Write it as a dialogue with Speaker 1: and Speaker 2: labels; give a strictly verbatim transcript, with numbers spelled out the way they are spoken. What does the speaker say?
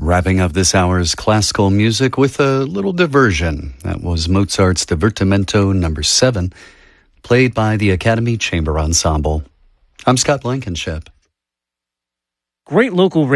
Speaker 1: Wrapping up this hour's classical music with a little diversion. That was Mozart's Divertimento number seven, played by the Academy Chamber Ensemble. I'm Scott Blankenship.
Speaker 2: Great local